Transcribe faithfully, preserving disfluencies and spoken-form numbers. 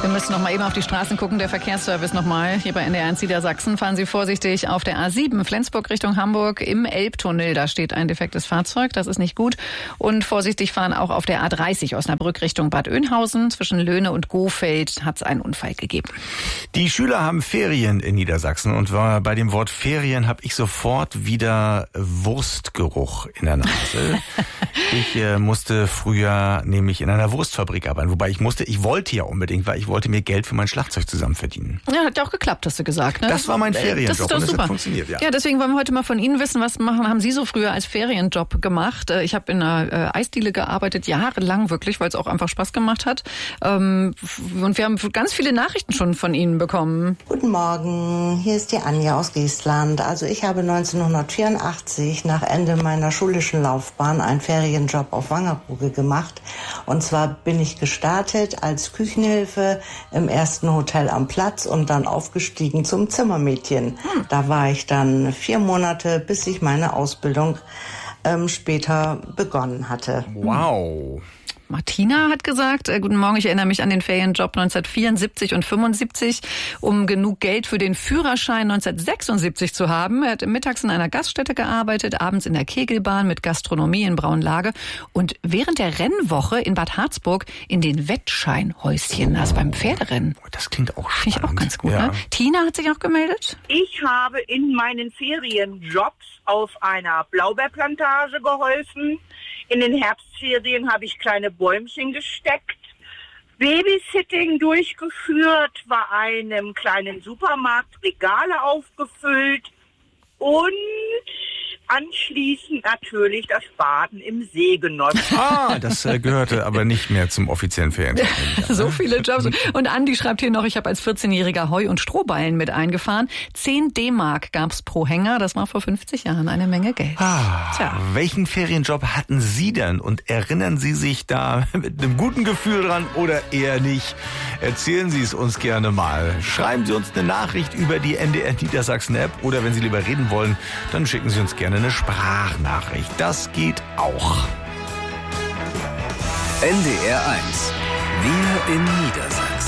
Wir müssen noch mal eben auf die Straßen gucken. Der Verkehrsservice noch mal hier bei N D R eins Niedersachsen. Fahren Sie vorsichtig auf der A sieben Flensburg Richtung Hamburg im Elbtunnel. Da steht ein defektes Fahrzeug. Das ist nicht gut. Und vorsichtig fahren auch auf der A dreißig Osnabrück Richtung Bad Oeynhausen. Zwischen Löhne und Gohfeld hat es einen Unfall gegeben. Die Schüler haben Ferien in Niedersachsen. Und bei dem Wort Ferien habe ich sofort wieder Wurstgeruch in der Nase. Ich äh, musste früher nämlich in einer Wurstfabrik arbeiten. Wobei ich musste, ich wollte ja unbedingt, weil ich wollte mir Geld für mein Schlagzeug zusammen verdienen. Ja, hat ja auch geklappt, hast du gesagt, ne? Das war mein Ferienjob das ist doch und das super. hat funktioniert, ja. Ja, deswegen wollen wir heute mal von Ihnen wissen, was machen, haben Sie so früher als Ferienjob gemacht? Ich habe in einer Eisdiele gearbeitet, jahrelang wirklich, weil es auch einfach Spaß gemacht hat. Und wir haben ganz viele Nachrichten schon von Ihnen bekommen. Guten Morgen, hier ist die Anja aus Geestland. Also ich habe neunzehnhundertvierundachtzig nach Ende meiner schulischen Laufbahn einen Ferienjob auf Wangerooge gemacht. Und zwar bin ich gestartet als Küchenhilfe im ersten Hotel am Platz und dann aufgestiegen zum Zimmermädchen. Hm. Da war ich dann vier Monate, bis ich meine Ausbildung ähm, später begonnen hatte. Wow. Martina hat gesagt, äh, guten Morgen, ich erinnere mich an den Ferienjob neunzehnhundertvierundsiebzig und fünfundsiebzig, um genug Geld für den Führerschein neunzehnhundertsechsundsiebzig zu haben. Er hat mittags in einer Gaststätte gearbeitet, abends in der Kegelbahn mit Gastronomie in Braunlage und während der Rennwoche in Bad Harzburg in den Wettscheinhäuschen, also beim Pferderennen. Das klingt auch spannend. Finde ich auch ganz gut, ja. Ne? Tina hat sich auch gemeldet. Ich habe in meinen Ferienjobs auf einer Blaubeerplantage geholfen. In den Herbstferien habe ich kleine Bäumchen gesteckt, Babysitting durchgeführt, bei einem kleinen Supermarkt Regale aufgefüllt und anschließend natürlich das Baden im See genossen. Ah, das äh, gehörte aber nicht mehr zum offiziellen Ferienjob. So viele Jobs. Und Andi schreibt hier noch, ich habe als vierzehnjähriger Heu- und Strohballen mit eingefahren. zehn D-Mark gab's pro Hänger. Das war vor fünfzig Jahren eine Menge Geld. Ah, Tja. Welchen Ferienjob hatten Sie denn? Und erinnern Sie sich da mit einem guten Gefühl dran oder eher nicht? Erzählen Sie es uns gerne mal. Schreiben Sie uns eine Nachricht über die N D R Niedersachsen App oder wenn Sie lieber reden wollen, dann schicken Sie uns gerne eine Sprachnachricht. Das geht auch. N D R eins. Wir in Niedersachsen.